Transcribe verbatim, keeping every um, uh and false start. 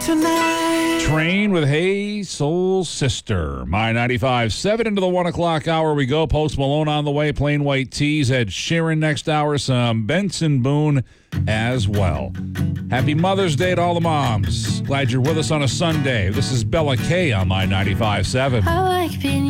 tonight. Train with Hey Soul Sister. My ninety-five seven into the one o'clock hour we go. Post Malone on the way. Plain White Tees. Ed Sheeran next hour. Some Benson Boone as well. Happy Mother's Day to all the moms. Glad you're with us on a Sunday. This is Bella K on My ninety-five seven. I like being